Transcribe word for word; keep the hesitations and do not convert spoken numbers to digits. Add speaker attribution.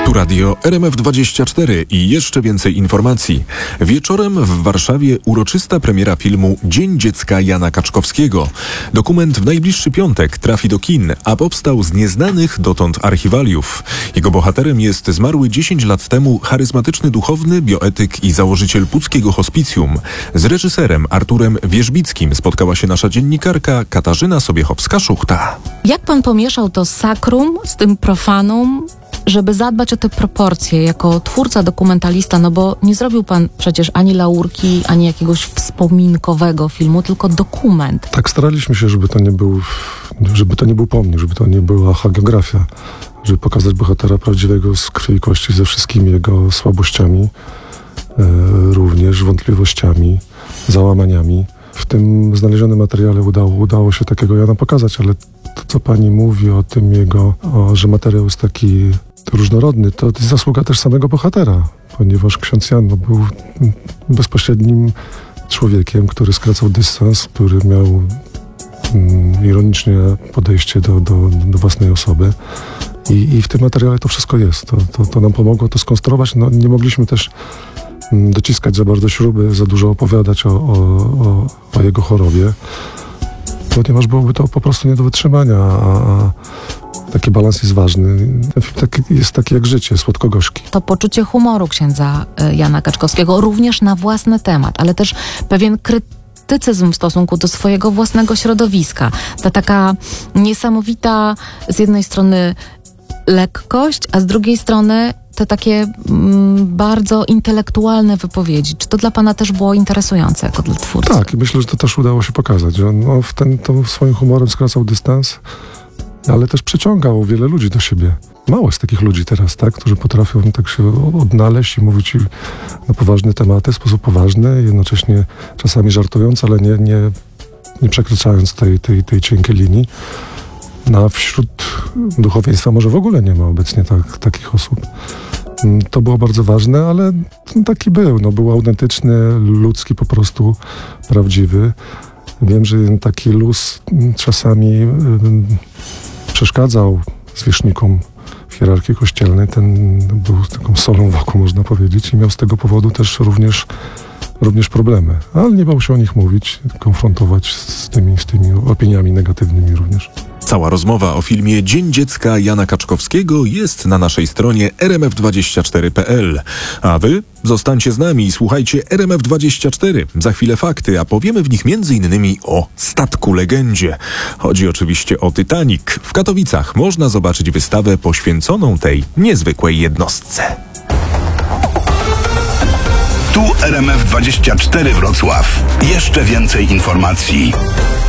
Speaker 1: Tu radio R M F dwadzieścia cztery i jeszcze więcej informacji. Wieczorem w Warszawie uroczysta premiera filmu Dzień Dziecka Jana Kaczkowskiego. Dokument w najbliższy piątek trafi do kin, a powstał z nieznanych dotąd archiwaliów. Jego bohaterem jest zmarły dziesięć lat temu charyzmatyczny duchowny, bioetyk i założyciel Puckiego Hospicjum. Z reżyserem Arturem Wierzbickim spotkała się nasza dziennikarka Katarzyna Sobiechowska-Szuchta.
Speaker 2: Jak pan pomieszał to sakrum z tym profanum, żeby zadbać o te proporcje jako twórca, dokumentalista, no bo nie zrobił pan przecież ani laurki, ani jakiegoś wspominkowego filmu, tylko dokument.
Speaker 3: Tak, staraliśmy się, żeby to nie był, żeby to nie był pomnik, żeby to nie była hagiografia, żeby pokazać bohatera prawdziwego z krwi i kości, ze wszystkimi jego słabościami, e, również wątpliwościami, załamaniami. W tym znalezionym materiale udało, udało się takiego Jana pokazać, ale to, co pani mówi o tym jego, o, że materiał jest taki różnorodny, to jest zasługa też samego bohatera, ponieważ ksiądz Jan no, był bezpośrednim człowiekiem, który skracał dystans, który miał mm, ironicznie podejście do, do, do własnej osoby. I, I w tym materiale to wszystko jest. To, to, to nam pomogło to skonstruować. No, nie mogliśmy też mm, dociskać za bardzo śruby, za dużo opowiadać o, o, o, o jego chorobie, ponieważ byłoby to po prostu nie do wytrzymania, a, a taki balans jest ważny. Ten film taki, jest taki jak życie, słodko-gorzki.
Speaker 2: To poczucie humoru księdza Jana Kaczkowskiego również na własny temat, ale też pewien krytycyzm w stosunku do swojego własnego środowiska. Ta taka niesamowita z jednej strony lekkość, a z drugiej strony te takie mm, bardzo intelektualne wypowiedzi. Czy to dla pana też było interesujące jako dla twórcy?
Speaker 3: Tak, i myślę, że to też udało się pokazać. Że on no, w ten, to swoim humorem skracał dystans, ale też przyciągał wiele ludzi do siebie. Mało jest takich ludzi teraz, tak, którzy potrafią tak się odnaleźć i mówić na poważne tematy w sposób poważny, jednocześnie czasami żartując, ale nie, nie, nie przekraczając tej, tej, tej cienkiej linii. No, a wśród duchowieństwa może w ogóle nie ma obecnie tak, takich osób. To było bardzo ważne, ale taki był. No, był autentyczny, ludzki, po prostu prawdziwy. Wiem, że taki luz czasami y, przeszkadzał zwierzchnikom w hierarchii kościelnej. Ten był taką solą wokół, można powiedzieć, i miał z tego powodu też również, również problemy. Ale nie bał się o nich mówić, konfrontować z tymi, z tymi opiniami negatywnymi również.
Speaker 1: Cała rozmowa o filmie Dzień Dziecka Jana Kaczkowskiego jest na naszej stronie r m f dwadzieścia cztery kropka p l. A wy zostańcie z nami i słuchajcie R M F dwadzieścia cztery. Za chwilę fakty, a powiemy w nich między innymi o statku legendzie. Chodzi oczywiście o Titanic. W Katowicach można zobaczyć wystawę poświęconą tej niezwykłej jednostce.
Speaker 4: Tu R M F dwadzieścia cztery Wrocław. Jeszcze więcej informacji.